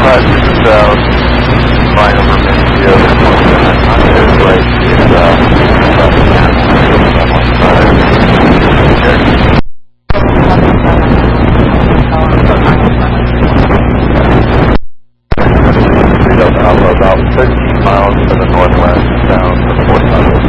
to the south, flying over Mansfield, and on his right is about the National about 13 miles to the northwest, down to Fort Leavenworth.